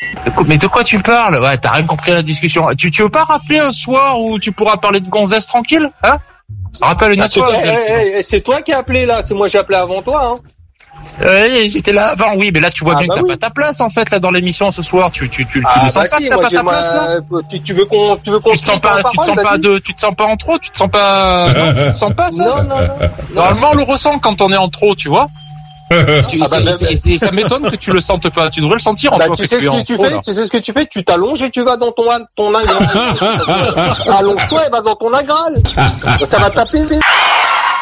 Mais de quoi tu parles? Ouais, t'as rien compris à la discussion. Tu veux pas rappeler un soir où tu pourras parler de gonzesse tranquille, hein? Rappelle une fois. C'est toi qui as appelé là, c'est moi j'ai appelé avant toi, hein. J'étais là avant, oui, mais là tu vois bien que t'as pas ta place en fait là dans l'émission ce soir. Tu le sens pas que t'as pas ta place là. Tu veux qu'on tu te sens pas en trop, tu te sens pas, non, tu te sens pas ça. Non. Normalement on le ressent quand on est en trop, tu vois. Et ça m'étonne que tu le sentes pas. Tu devrais le sentir en toi. Tu sais ce que tu fais, tu t'allonges et tu vas dans ton agral. Allonge-toi et va dans ton agral. Ça va taper.